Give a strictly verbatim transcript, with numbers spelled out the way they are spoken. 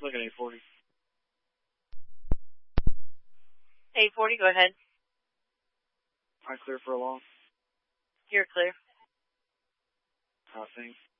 Look at eight forty. eight forty, go ahead. I clear for a long. You're clear. How things?